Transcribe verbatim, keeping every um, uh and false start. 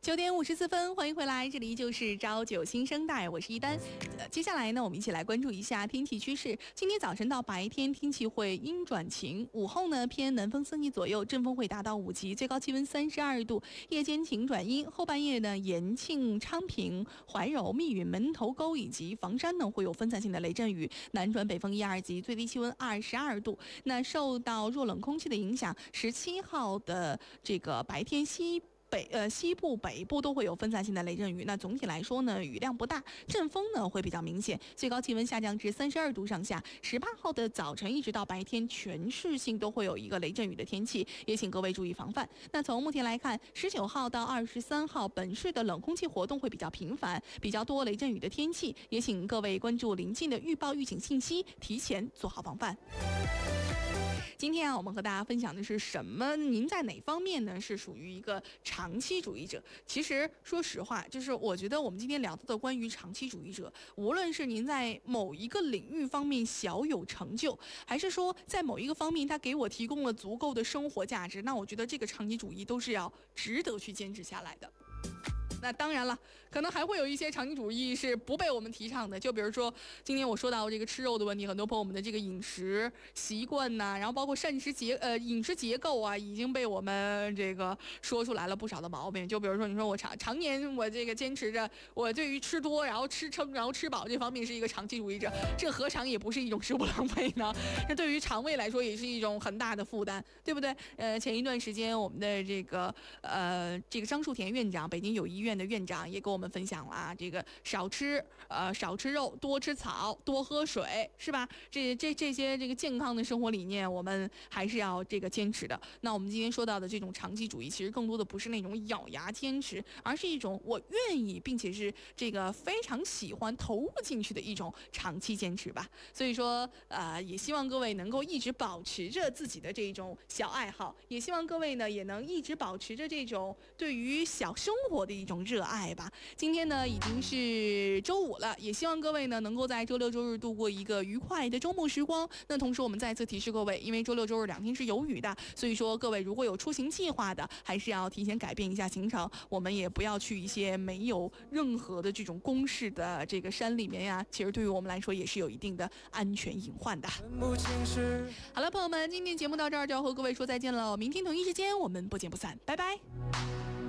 九点五十四分，欢迎回来，这里就是朝九新生代，我是一丹。呃，接下来呢，我们一起来关注一下天气趋势。今天早晨到白天天气会阴转晴，午后呢偏南风四级左右，阵风会达到五级，最高气温三十二度，夜间晴转阴。后半夜呢，延庆、昌平、怀柔、密云、门头沟以及房山呢会有分散性的雷阵雨，南转北风一二级，最低气温二十二度。那受到弱冷空气的影响，十七号的这个白天西。北呃西部北部都会有分散性的雷阵雨，那总体来说呢，雨量不大，阵风呢会比较明显，最高气温下降至三十二度上下。十八号的早晨一直到白天，全市性都会有一个雷阵雨的天气，也请各位注意防范。那从目前来看，十九号到二十三号本市的冷空气活动会比较频繁，比较多雷阵雨的天气，也请各位关注临近的预报预警信息，提前做好防范。今天啊，我们和大家分享的是什么？您在哪方面呢是属于一个长期主义者？其实说实话，就是我觉得我们今天聊到的关于长期主义者，无论是您在某一个领域方面小有成就，还是说在某一个方面他给我提供了足够的生活价值，那我觉得这个长期主义都是要值得去坚持下来的。那当然了，可能还会有一些长期主义是不被我们提倡的，就比如说今天我说到这个吃肉的问题，很多朋友们的这个饮食习惯呐、啊，然后包括膳食结呃饮食结构啊，已经被我们这个说出来了不少的毛病。就比如说你说我常常年我这个坚持着，我对于吃多然后吃撑然后吃饱这方面是一个长期主义者，这何尝也不是一种食物浪费呢？这对于肠胃来说也是一种很大的负担，对不对？呃，前一段时间我们的这个呃这个张树田院长，北京友谊院的院长也跟我们分享了啊，这个少吃呃少吃肉，多吃草，多喝水，是吧？这这这些这个健康的生活理念，我们还是要这个坚持的。那我们今天说到的这种长期主义，其实更多的不是那种咬牙坚持，而是一种我愿意并且是这个非常喜欢投入进去的一种长期坚持吧。所以说呃也希望各位能够一直保持着自己的这种小爱好，也希望各位呢也能一直保持着这种对于小生活的一种热爱吧。今天呢已经是周五了，也希望各位呢能够在周六周日度过一个愉快的周末时光。那同时我们再次提示各位，因为周六周日两天是有雨的，所以说各位如果有出行计划的，还是要提前改变一下行程，我们也不要去一些没有任何的这种公示的这个山里面呀，其实对于我们来说也是有一定的安全隐患的。好了，朋友们，今天节目到这儿就要和各位说再见了，明天同一时间我们不见不散，拜拜。